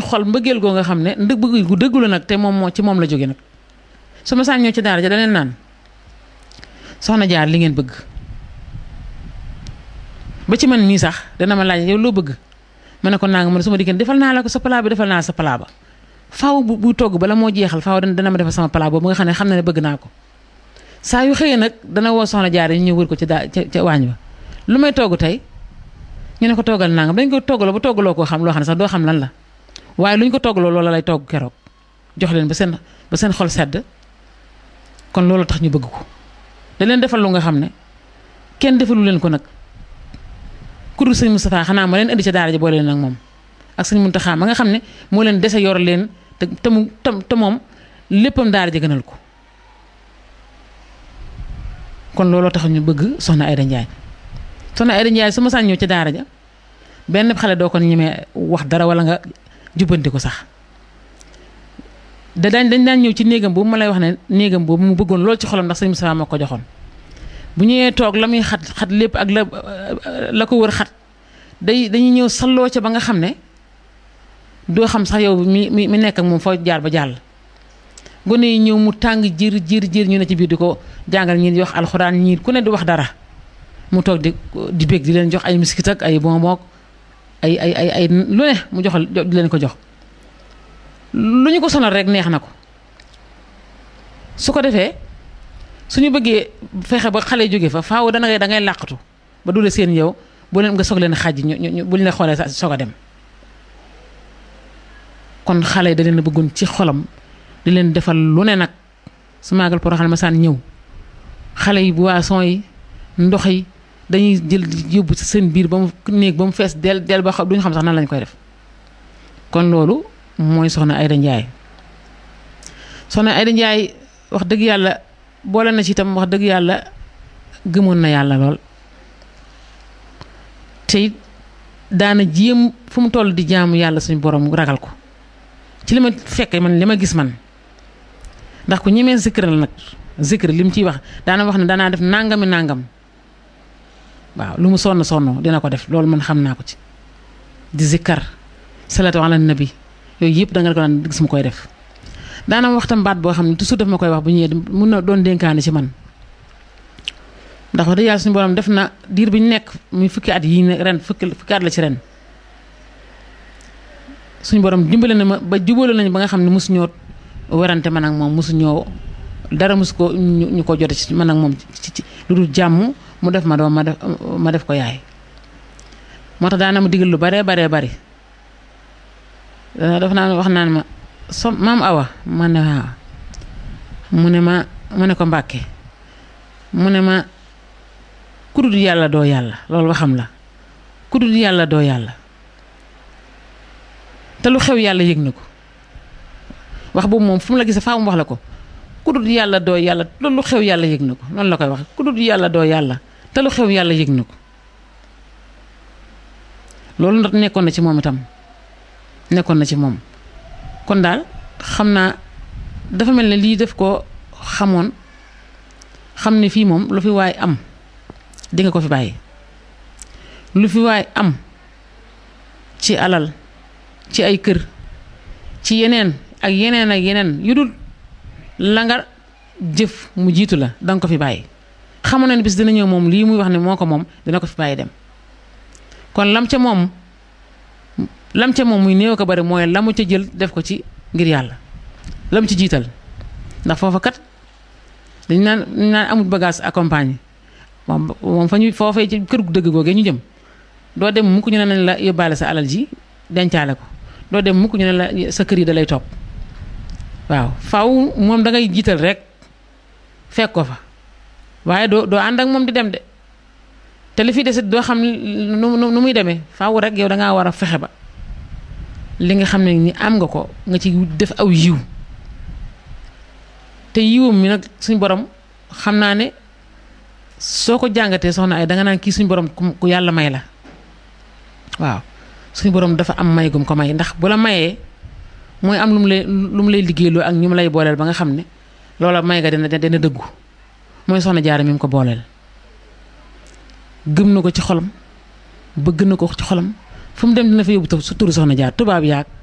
xol mbëggeel goo nga xam ne bëgg gu dëggu la nag te moom moo ci moom la jóge nag su ma saan ñëw ci daara ja da leen naan soxna jaar li ngeen bëgg ba ci man mii sax dana ma laaj yow loo bëgg ma ne ko naa nga ma ne su ma diggante defal naa la ko sa plat bi defal naa sa plat ba faaw bu togg bala moo jeexal faaw dana ma defal sama plat boobu nga xam ne bëgg naa ko saa yu xëyee nag dana woo soxna jaar yi ñu ñëw wër ko ca waañ ba lu may togg tey ñu ne ko toggal naa nga dañ ko toggaloo ba toggaloo koo xam loo xam ne sax doo xam lan la waaye lu ñu ko toggaloo loola lay togg keroog jox leen ba seen xol sedd kon loolu tax ñu bëgg ko da leen defal lu nga xam ne kenn defalu leen ko nag ku dul sëñ Moustapha xanaa ma leen indi ca daara ji boole leen ak moom ak sëñ Muntaxa ma nga xam ne moo leen dese yor leen te moom léppam daara ji gënal ko kon looloo tax ñu bëgg soxna Aïda Ndiaye soxna Aïda Ndiaye su ma saan ñëw ca daara ja benn xale doo ko ñemee wax dara wala nga jubbanti ko sax dañ daan ñëw ci néegam boobu ma lay wax ne néegam boobu mu bëggoon lool ci xolam ndax sëñ Moustapha moo ko joxoon bu ñëwee toog la muy xat lépp ak la ko wër xat dañuy ñëw salloo ca ba nga xam ne doo xam sax yow mi nekk ak moom foo jaar ba jàll gone yi ñëw mu tàng jir ñu ne ci biir di ko jàngal ñii di wax alxuraan ñii ku ne di wax dara mu toog di bég di leen jox ay miskit ak ay bonbon ay lu ne mu joxal di leen ko jox lu ñu ko sonal rek neex na ko su ko defee suñu bëggee fexe ba xale jóge fa faaw da ngay làqatu ba dule seen yow bu leen nga soog leen xàjj ñu bu ñu la xoolee soog a dem kon xale yi da leen a bëggoon ci xolam di leen defal lu ne nag su maagal Porokhane ma saan ñëw xale yi boisson yi ndox yi dañuy jël yóbbu ci seen biir ba mu néeg ba mu fees del ba duñu xam sax nan lañ koy def kon loolu mooy soxna Aïda Ndiaye soxna Aïda Ndiaye wax dëgg yàlla boole na ci itam wax dëgg yàlla gëmoon na yàlla lool te it daana jéem fu mu toll di jaamu yàlla suñu borom ragal ko ci li ma fekke man li ma gis man ndax ku ñemee zikr la nag zikr li mu ciy wax daana wax ne daanaa def nangam waaw lu mu sonn dina ko def loolu man xam naa ko ci di zikkar salatu ala nabi yooyu yëpp da nga ko daan gis mu koy def daana wax tam baat boo xam ne toujours daf ma koy wax bu ñëwee mun na doon dénkaane ci man ndax wax dëgg yàlla suñu borom def na diir bi ñu nekk muy fukki at yii ne ren fukki at la ci ren suñu borom dimbale na ma ba jubóole nañu ba nga xam ne mosuñoo werante man ak moom mosuñoo dara mosu ko ñu ko jote ci man ak moom ci lu dul jàmm mu def ma doom ma def ko yaay moo tax daana ma digal lu baree bari dafa naan wax naan ma maam Awa ma ne waaw mu ne ko Mbàkke mu ne ma ku dul yàlla doo yàlla loolu waxam la ku dul yàlla doo yàlla te lu xew yàlla yëg na ko wax boobu moom fu mu la gisee faa mu wax la ko ku dul yàlla doo yàlla loolu lu xew yàlla yëg na ko noonu la koy wax ku dul yàlla doo yàlla te lu xew yàlla yëg na ko loolu nekkoon na ci moom itam nekkoon na ci moom kon daal xam naa dafa mel ne lii def ko xamoon xam ne fii moom lu fi waay am di nga ko fi bàyyi lu fi waay am ci alal ci ay kër ci yeneen ak yeneen yu dul la nga jëf mu jiitu la danga ko fi bàyyi xamoon na ne bis dina ñëw moom lii muy wax ne moo ko moom dina ko fi bàyyi dem kon lam ca moom muy néew ko bari mooy la mu ca jël def ko ci ngir yàlla lam ci jiital ndax foofa kat dañu naan amul bagage accompagné moom fa ñuy foofee ci kër gu dëgg googee ñu jëm doo dem mukk ñu ne nañ la yóbbaale sa alal ji dencaale ko doo dem mukk ñu ne la sa kër yi da lay topp waaw faaw moom da ngay jiital rek fekk ko fa waaye doo ànd ak moom di dem de te li fi desit doo xam nu muy demee faaw rek yow dangaa war a fexe ba li nga xam ne ni am nga ko nga ci def aw yiw te yiwam mi nag suñ borom xam naa ne soo ko jàngatee soxna ay danga naan kii suñ borom ku yàlla may la waaw suñu borom dafa am may gum ko may ndax bu la mayee mooy am lu mu lay liggéeyloo ak ñu mu lay booleel ba nga xam ne loola may ga dina dëggu mooy soxna Jaara mi mu ko booleel gëm na ko ci xolam bëgg na ko ci xolam fu mu dem dina fa yóbbu su turu soxna Jaara tubaab yaag